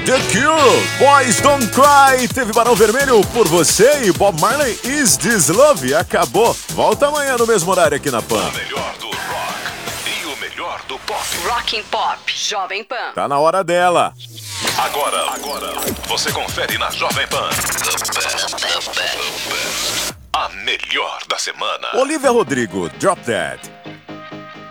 The Cure, Boys Don't Cry, teve Barão Vermelho por você e Bob Marley, Is This Love, acabou. Volta amanhã no mesmo horário aqui na PAN. O melhor do rock e o melhor do pop. Rock and Pop, Jovem Pan. Tá na hora dela. Agora, você confere na Jovem Pan. A melhor da semana. Olivia Rodrigo, Drop Dead.